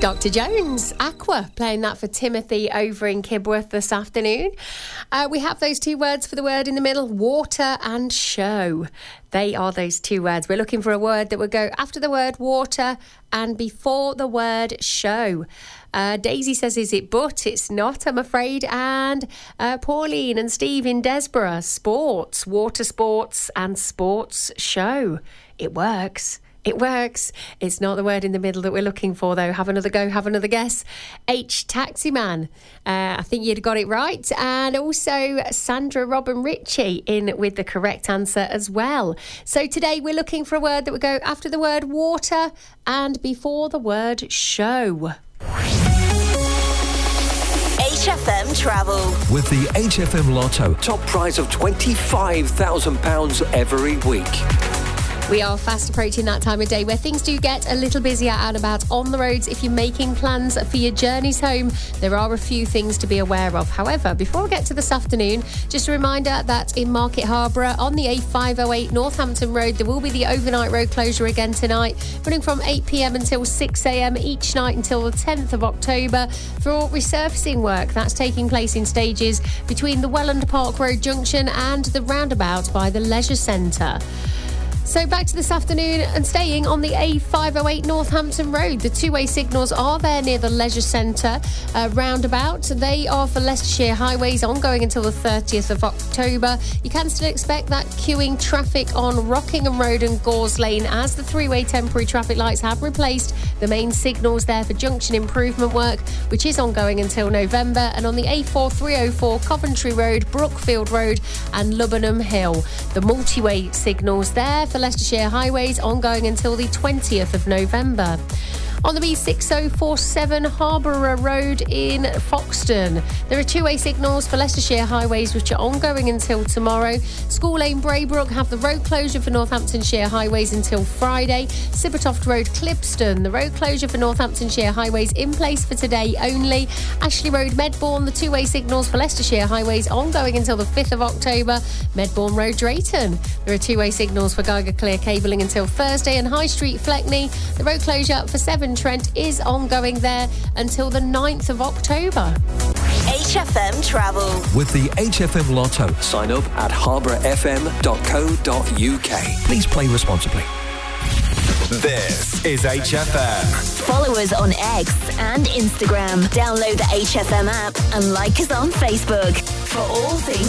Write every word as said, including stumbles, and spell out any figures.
Doctor Jones, Aqua, playing that for Timothy over in Kibworth this afternoon. Uh, we have those two words for the word in the middle, water and show. They are those two words. We're looking for a word that would go after the word water and before the word show. Uh, Daisy says, is it but? It's not, I'm afraid. And uh, Pauline and Steve in Desborough, sports, water sports and sports show. It works. It works. It's not the word in the middle that we're looking for, though. Have another go, have another guess. H, Taximan. Uh, I think you'd got it right. And also Sandra, Robin, Ritchie in with the correct answer as well. So today we're looking for a word that would go after the word water and before the word show. H F M Travel. With the H F M Lotto, top prize of twenty-five thousand pounds every week. We are fast approaching that time of day where things do get a little busier out and about on the roads. If you're making plans for your journeys home, there are a few things to be aware of. However, before we get to this afternoon, just a reminder that in Market Harborough on the A five oh eight Northampton Road, there will be the overnight road closure again tonight, running from eight p.m. until six a.m. each night until the tenth of October for resurfacing work. That's taking place in stages between the Welland Park Road junction and the roundabout by the Leisure Centre. So back to this afternoon and staying on the A five oh eight Northampton Road. The two-way signals are there near the Leisure Centre uh, roundabout. They are for Leicestershire highways ongoing until the thirtieth of October. You can still expect that queuing traffic on Rockingham Road and Gores Lane as the three-way temporary traffic lights have replaced the main signals there for junction improvement work, which is ongoing until November. And on the A four three oh four Coventry Road, Brookfield Road and Lubbenham Hill. The multi-way signals there for Leicestershire highways ongoing until the twentieth of November. On the B six oh four seven Harborough Road in Foxton, there are two-way signals for Leicestershire highways which are ongoing until tomorrow. School Lane Braybrook have the road closure for Northamptonshire highways until Friday. Sibbertoft Road Clipston, the road closure for Northamptonshire highways in place for today only. Ashley Road Medbourne, the two-way signals for Leicestershire highways ongoing until the fifth of October. Medbourne Road Drayton, there are two-way signals for Geiger Clear cabling until Thursday. And High Street Fleckney, the road closure for Severn Trent is ongoing there until the ninth of October. H F M Travel. With the H F M Lotto, sign up at harbour f m dot co dot u k. Please play responsibly. This is H F M. Follow us on X and Instagram. Download the H F M app and like us on Facebook. For all things